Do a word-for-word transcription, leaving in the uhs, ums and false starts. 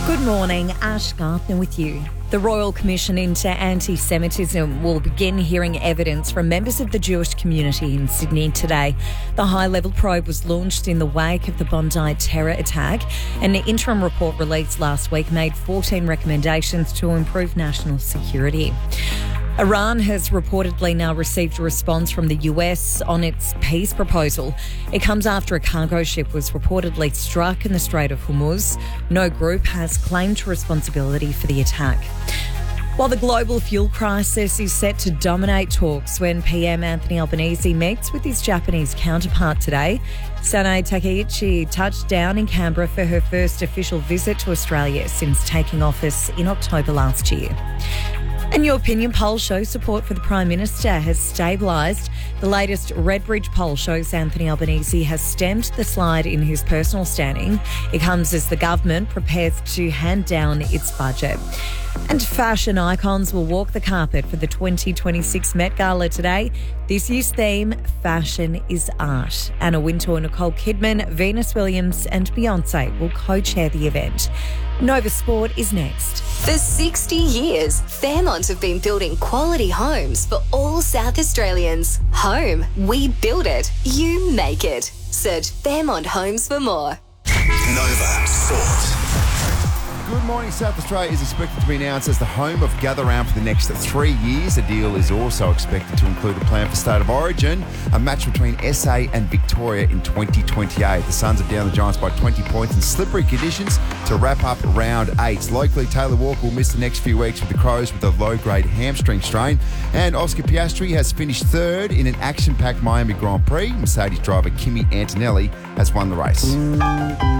Good morning, Ash Gartner with you. The Royal Commission into Anti-Semitism will begin hearing evidence from members of the Jewish community in Sydney today. The high-level probe was launched in the wake of the Bondi terror attack. An interim report released last week made fourteen recommendations to improve national security. Iran has reportedly now received a response from the U S on its peace proposal. It comes after a cargo ship was reportedly struck in the Strait of Hormuz. No group has claimed responsibility for the attack. While the global fuel crisis is set to dominate talks when P M Anthony Albanese meets with his Japanese counterpart today, Sanae Takaichi touched down in Canberra for her first official visit to Australia since taking office in October last year. And your opinion poll shows support for the Prime Minister has stabilised. The latest Redbridge poll shows Anthony Albanese has stemmed the slide in his personal standing. It comes as the government prepares to hand down its budget. And fashion icons will walk the carpet for the twenty twenty-six Met Gala today. This year's theme, Fashion is Art. Anna Wintour, Nicole Kidman, Venus Williams and Beyonce will co-chair the event. Nova Sport is next. For sixty years, Fairmont have been building quality homes for all South Australians. Home, we build it, you make it. Search Fairmont Homes for more. Nova Sport. Good morning. South Australia is expected to be announced as the home of Gather Round for the next three years. The deal is also expected to include a plan for State of Origin, a match between S A and Victoria in twenty twenty-eight. The Suns are down the Giants by twenty points in slippery conditions to wrap up round eight. Locally, Taylor Walker will miss the next few weeks with the Crows with a low-grade hamstring strain. And Oscar Piastri has finished third in an action-packed Miami Grand Prix. Mercedes driver Kimi Antonelli has won the race.